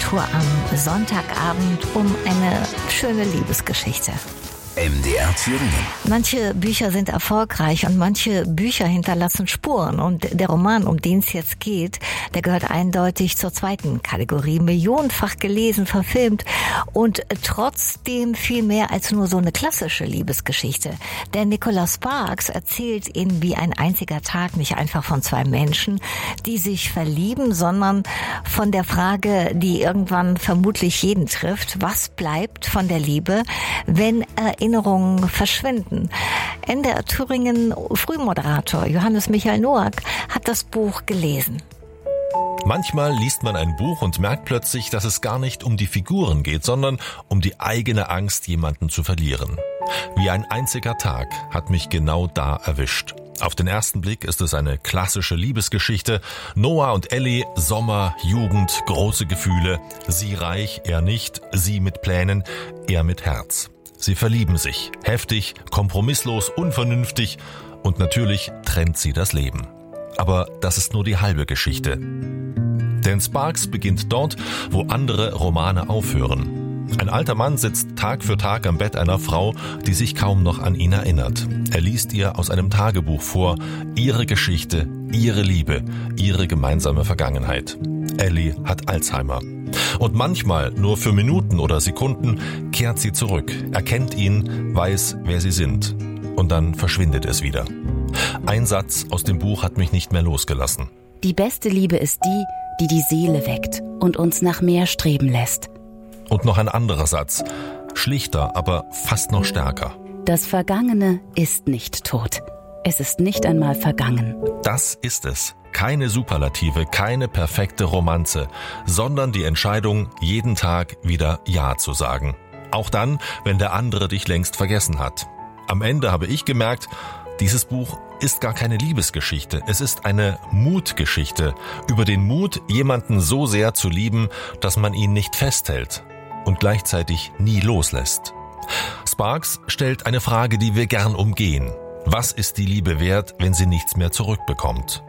Literatur am Sonntagabend um eine schöne Liebesgeschichte. MDR Thüringen. Manche Bücher sind erfolgreich und manche Bücher hinterlassen Spuren. Und der Roman, um den es jetzt geht, der gehört eindeutig zur zweiten Kategorie. Millionenfach gelesen, verfilmt und trotzdem viel mehr als nur so eine klassische Liebesgeschichte. Denn Nicholas Sparks erzählt in Wie ein einziger Tag nicht einfach von zwei Menschen, die sich verlieben, sondern von der Frage, die irgendwann vermutlich jeden trifft: Was bleibt von der Liebe, wenn Erinnerungen verschwinden? NDR Thüringen Frühmoderator Johannes Michael Noack hat das Buch gelesen. Manchmal liest man ein Buch und merkt plötzlich, dass es gar nicht um die Figuren geht, sondern um die eigene Angst, jemanden zu verlieren. Wie ein einziger Tag hat mich genau da erwischt. Auf den ersten Blick ist es eine klassische Liebesgeschichte. Noah und Ellie, Sommer, Jugend, große Gefühle. Sie reich, er nicht. Sie mit Plänen, er mit Herz. Sie verlieben sich, heftig, kompromisslos, unvernünftig und natürlich trennt sie das Leben. Aber das ist nur die halbe Geschichte. Denn Sparks beginnt dort, wo andere Romane aufhören. Ein alter Mann sitzt Tag für Tag am Bett einer Frau, die sich kaum noch an ihn erinnert. Er liest ihr aus einem Tagebuch vor, ihre Geschichte, ihre Liebe, ihre gemeinsame Vergangenheit. Ellie hat Alzheimer. Und manchmal, nur für Minuten oder Sekunden, kehrt sie zurück, erkennt ihn, weiß, wer sie sind. Und dann verschwindet es wieder. Ein Satz aus dem Buch hat mich nicht mehr losgelassen. Die beste Liebe ist die, die die Seele weckt und uns nach mehr streben lässt. Und noch ein anderer Satz, schlichter, aber fast noch stärker. Das Vergangene ist nicht tot. Es ist nicht einmal vergangen. Das ist es. Keine Superlative, keine perfekte Romanze, sondern die Entscheidung, jeden Tag wieder Ja zu sagen. Auch dann, wenn der andere dich längst vergessen hat. Am Ende habe ich gemerkt, dieses Buch ist gar keine Liebesgeschichte. Es ist eine Mutgeschichte über den Mut, jemanden so sehr zu lieben, dass man ihn nicht festhält und gleichzeitig nie loslässt. Sparks stellt eine Frage, die wir gern umgehen. Was ist die Liebe wert, wenn sie nichts mehr zurückbekommt?